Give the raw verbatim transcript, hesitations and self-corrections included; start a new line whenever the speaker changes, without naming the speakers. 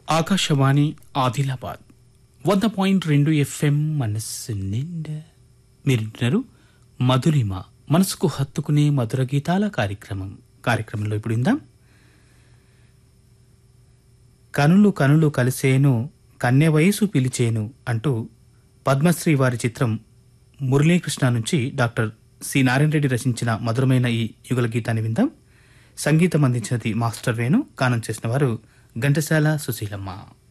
ఆకాశవాణి ఆదిలాబాద్ వంద పాయింట్ రెండు ఎఫ్ఎం మనస్సు నిండా మీరుంటున్నారు మధురిమ మనసుకు హత్తుకునే మధుర గీతాల కార్యక్రమం. కార్యక్రమంలో ఇప్పుడు ఇందాం. కనులు కనులు కలిసేను కన్య వయసు పిలిచేను అంటూ పద్మశ్రీ వారి చిత్రం మురళీకృష్ణ నుంచి డాక్టర్ సి నారాయణ రెడ్డి రచించిన మధురమైన ఈ యుగల గీతాన్ని విందాం. సంగీతం అందించినది మాస్టర్ వేణు, గానం చేసిన వారు ఘంటసాల సుశీలమ్మ.